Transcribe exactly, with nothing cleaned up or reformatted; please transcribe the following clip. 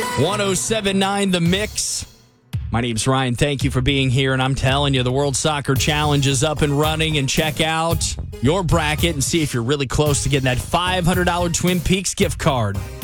one oh seven point nine The Mix. My name's Ryan. Thank you for being here. And I'm telling you, the World Soccer Challenge is up and running. And check out your bracket and see if you're really close to getting that five hundred dollars Twin Peaks gift card.